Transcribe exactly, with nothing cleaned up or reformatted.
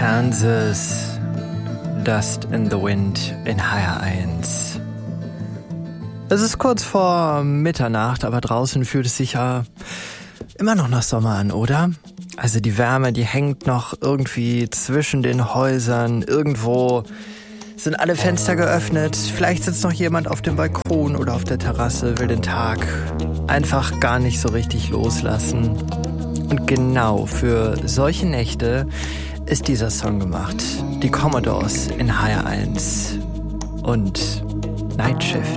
Kansas, Dust in the Wind in H R eins. Es ist kurz vor Mitternacht, aber draußen fühlt es sich ja immer noch nach Sommer an, oder? Also die Wärme, die hängt noch irgendwie zwischen den Häusern. Irgendwo sind alle Fenster geöffnet. Vielleicht sitzt noch jemand auf dem Balkon oder auf der Terrasse, will den Tag einfach gar nicht so richtig loslassen. Und genau für solche Nächte ist dieser Song gemacht. Die Commodores in H R eins und Night Shift.